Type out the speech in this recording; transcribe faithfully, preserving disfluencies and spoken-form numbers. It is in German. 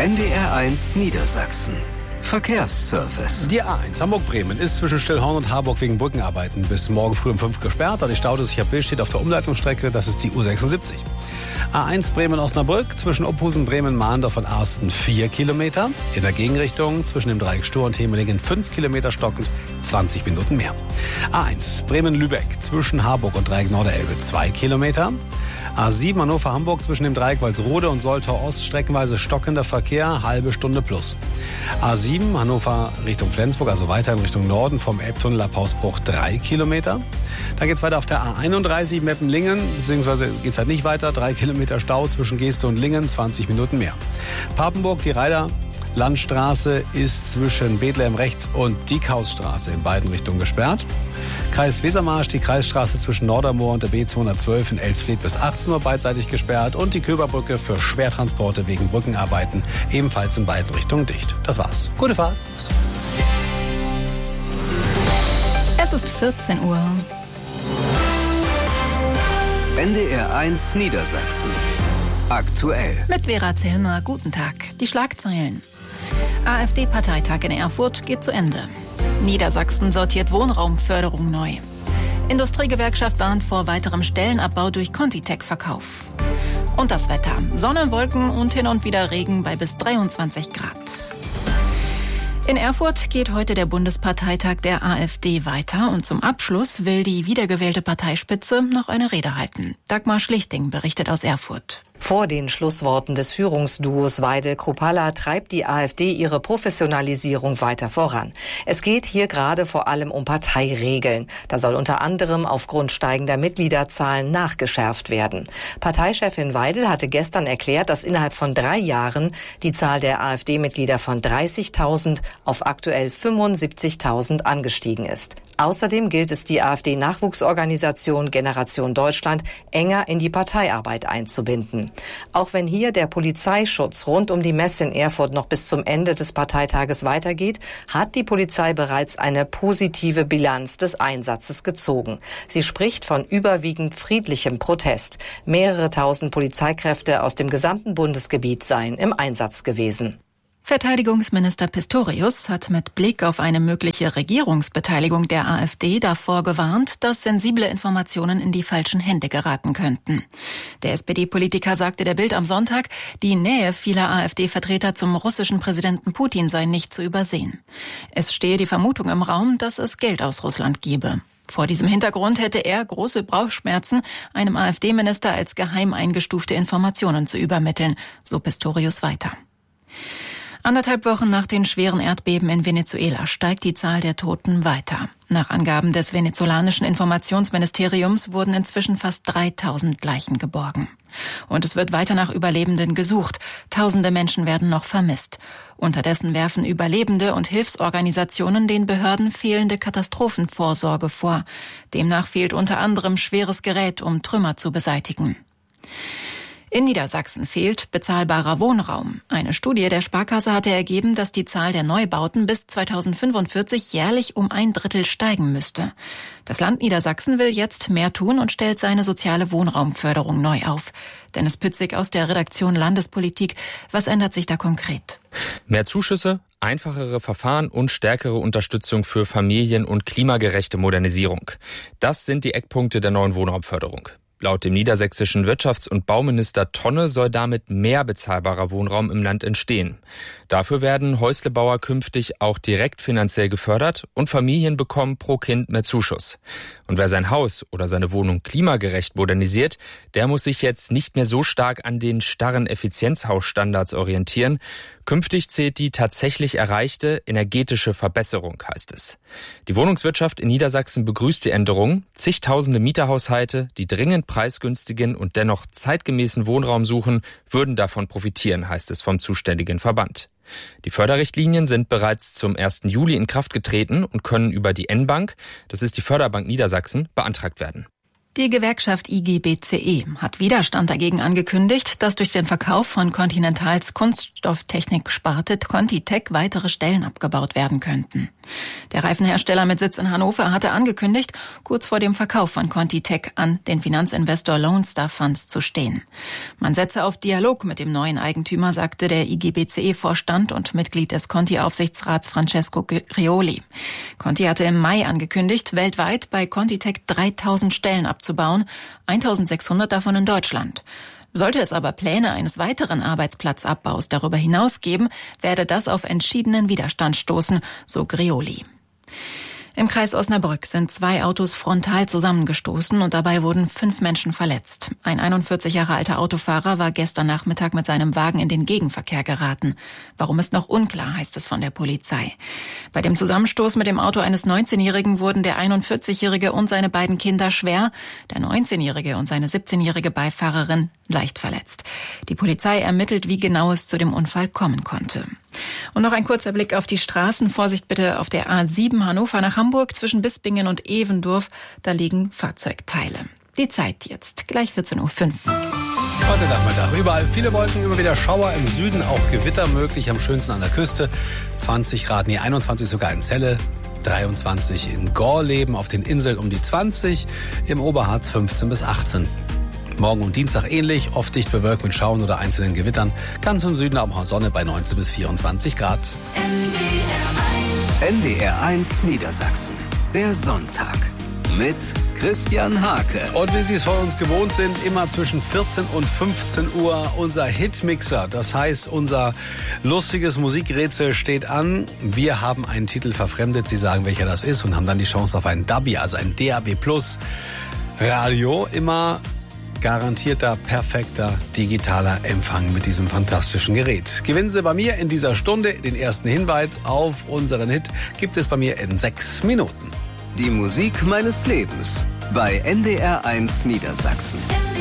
N D R eins Niedersachsen. Verkehrsservice. Die A eins Hamburg-Bremen ist zwischen Stillhorn und Harburg wegen Brückenarbeiten bis morgen früh um fünf gesperrt. Da die Staude sich abbildet, steht auf der Umleitungsstrecke, das ist die U sechsundsiebzig. A eins Bremen-Osnabrück zwischen Opphusen, Bremen, Mahndorf und Arsten vier Kilometer. In der Gegenrichtung zwischen dem Dreieck Stur und Hemelingen fünf Kilometer stockend, zwanzig Minuten mehr. A eins Bremen-Lübeck zwischen Harburg und Dreieck Norderelbe zwei Kilometer. A sieben Hannover-Hamburg zwischen dem Dreieck Walsrode und Soltau Ost streckenweise stockender Verkehr, halbe Stunde plus. A sieben Hannover Richtung Flensburg, also weiter in Richtung Norden vom Elbtunnel ab Hausbruch drei Kilometer. Dann geht's weiter auf der A einunddreißig Meppen-Lingen, beziehungsweise geht's halt nicht weiter, drei Kilometer Stau zwischen Geeste und Lingen, zwanzig Minuten mehr. Papenburg, die Reider Landstraße ist zwischen Bethlehem rechts und Diekhausstraße in beiden Richtungen gesperrt. Kreis Wesermarsch, die Kreisstraße zwischen Nordermoor und der B zweihundertzwölf in Elsfleth bis achtzehn Uhr beidseitig gesperrt und die Köberbrücke für Schwertransporte wegen Brückenarbeiten ebenfalls in beiden Richtungen dicht. Das war's. Gute Fahrt. Es ist vierzehn Uhr. N D R eins Niedersachsen. Aktuell. Mit Vera Zellmer, guten Tag. Die Schlagzeilen. AfD-Parteitag in Erfurt geht zu Ende. Niedersachsen sortiert Wohnraumförderung neu. Industriegewerkschaft warnt vor weiterem Stellenabbau durch Contitech-Verkauf. Und das Wetter. Sonne, Wolken und hin und wieder Regen bei bis dreiundzwanzig Grad. In Erfurt geht heute der Bundesparteitag der AfD weiter und zum Abschluss will die wiedergewählte Parteispitze noch eine Rede halten. Dagmar Schlichting berichtet aus Erfurt. Vor den Schlussworten des Führungsduos Weidel-Kruppalla treibt die AfD ihre Professionalisierung weiter voran. Es geht hier gerade vor allem um Parteiregeln. Da soll unter anderem aufgrund steigender Mitgliederzahlen nachgeschärft werden. Parteichefin Weidel hatte gestern erklärt, dass innerhalb von drei Jahren die Zahl der AfD-Mitglieder von dreißigtausend auf aktuell fünfundsiebzigtausend angestiegen ist. Außerdem gilt es, die AfD-Nachwuchsorganisation Generation Deutschland enger in die Parteiarbeit einzubinden. Auch wenn hier der Polizeischutz rund um die Messe in Erfurt noch bis zum Ende des Parteitages weitergeht, hat die Polizei bereits eine positive Bilanz des Einsatzes gezogen. Sie spricht von überwiegend friedlichem Protest. Mehrere tausend Polizeikräfte aus dem gesamten Bundesgebiet seien im Einsatz gewesen. Verteidigungsminister Pistorius hat mit Blick auf eine mögliche Regierungsbeteiligung der AfD davor gewarnt, dass sensible Informationen in die falschen Hände geraten könnten. Der S P D-Politiker sagte der Bild am Sonntag, die Nähe vieler AfD-Vertreter zum russischen Präsidenten Putin sei nicht zu übersehen. Es stehe die Vermutung im Raum, dass es Geld aus Russland gebe. Vor diesem Hintergrund hätte er große Bauchschmerzen, einem AfD-Minister als geheim eingestufte Informationen zu übermitteln, so Pistorius weiter. Anderthalb Wochen nach den schweren Erdbeben in Venezuela steigt die Zahl der Toten weiter. Nach Angaben des venezolanischen Informationsministeriums wurden inzwischen fast dreitausend Leichen geborgen. Und es wird weiter nach Überlebenden gesucht. Tausende Menschen werden noch vermisst. Unterdessen werfen Überlebende und Hilfsorganisationen den Behörden fehlende Katastrophenvorsorge vor. Demnach fehlt unter anderem schweres Gerät, um Trümmer zu beseitigen. In Niedersachsen fehlt bezahlbarer Wohnraum. Eine Studie der Sparkasse hatte ergeben, dass die Zahl der Neubauten bis zweitausendfünfundvierzig jährlich um ein Drittel steigen müsste. Das Land Niedersachsen will jetzt mehr tun und stellt seine soziale Wohnraumförderung neu auf. Dennis Pützig aus der Redaktion Landespolitik. Was ändert sich da konkret? Mehr Zuschüsse, einfachere Verfahren und stärkere Unterstützung für Familien- und klimagerechte Modernisierung. Das sind die Eckpunkte der neuen Wohnraumförderung. Laut dem niedersächsischen Wirtschafts- und Bauminister Tonne soll damit mehr bezahlbarer Wohnraum im Land entstehen. Dafür werden Häuslebauer künftig auch direkt finanziell gefördert und Familien bekommen pro Kind mehr Zuschuss. Und wer sein Haus oder seine Wohnung klimagerecht modernisiert, der muss sich jetzt nicht mehr so stark an den starren Effizienzhausstandards orientieren. Künftig zählt die tatsächlich erreichte energetische Verbesserung, heißt es. Die Wohnungswirtschaft in Niedersachsen begrüßt die Änderung. Zigtausende Mieterhaushalte, die dringend preisgünstigen und dennoch zeitgemäßen Wohnraum suchen, würden davon profitieren, heißt es vom zuständigen Verband. Die Förderrichtlinien sind bereits zum ersten Juli in Kraft getreten und können über die N-Bank, das ist die Förderbank Niedersachsen, beantragt werden. Die Gewerkschaft I G B C E hat Widerstand dagegen angekündigt, dass durch den Verkauf von Continentals Kunststofftechnik-Sparte ContiTech weitere Stellen abgebaut werden könnten. Der Reifenhersteller mit Sitz in Hannover hatte angekündigt, kurz vor dem Verkauf von ContiTech an den Finanzinvestor Lone Star Funds zu stehen. Man setze auf Dialog mit dem neuen Eigentümer, sagte der I G B C E-Vorstand und Mitglied des Conti-Aufsichtsrats Francesco Grioli. Conti hatte im Mai angekündigt, weltweit bei ContiTech dreitausend Stellen abzubauen. abzubauen, eintausendsechshundert davon in Deutschland. Sollte es aber Pläne eines weiteren Arbeitsplatzabbaus darüber hinaus geben, werde das auf entschiedenen Widerstand stoßen, so Grioli. Im Kreis Osnabrück sind zwei Autos frontal zusammengestoßen und dabei wurden fünf Menschen verletzt. Ein einundvierzig Jahre alter Autofahrer war gestern Nachmittag mit seinem Wagen in den Gegenverkehr geraten. Warum ist noch unklar, heißt es von der Polizei. Bei dem Zusammenstoß mit dem Auto eines neunzehnjährigen wurden der einundvierzigjährige und seine beiden Kinder schwer, der neunzehnjährige und seine siebzehnjährige Beifahrerin leicht verletzt. Die Polizei ermittelt, wie genau es zu dem Unfall kommen konnte. Und noch ein kurzer Blick auf die Straßen. Vorsicht bitte auf der A sieben Hannover nach Hamburg zwischen Bispingen und Evendorf. Da liegen Fahrzeugteile. Die Zeit jetzt, gleich vierzehn Uhr fünf. Heute Nachmittag überall viele Wolken, immer wieder Schauer, im Süden auch Gewitter möglich, am schönsten an der Küste. zwanzig Grad, nee einundzwanzig sogar in Celle. dreiundzwanzig in Gorleben, auf den Inseln um die zwanzig, im Oberharz fünfzehn bis achtzehn. Morgen und Dienstag ähnlich, oft dicht bewölkt mit Schauern oder einzelnen Gewittern. Ganz im Süden aber auch Sonne bei neunzehn bis vierundzwanzig Grad. N D R eins Niedersachsen. Der Sonntag mit Christian Hake. Und wie Sie es von uns gewohnt sind, immer zwischen vierzehn und fünfzehn Uhr unser Hitmixer. Das heißt, unser lustiges Musikrätsel steht an. Wir haben einen Titel verfremdet. Sie sagen, welcher das ist und haben dann die Chance auf ein D A B I, also ein D A B Plus Radio. Immer garantierter, perfekter, digitaler Empfang mit diesem fantastischen Gerät. Gewinnen Sie bei mir in dieser Stunde den ersten Hinweis auf unseren Hit. Gibt es bei mir in sechs Minuten. Die Musik meines Lebens bei N D R eins Niedersachsen.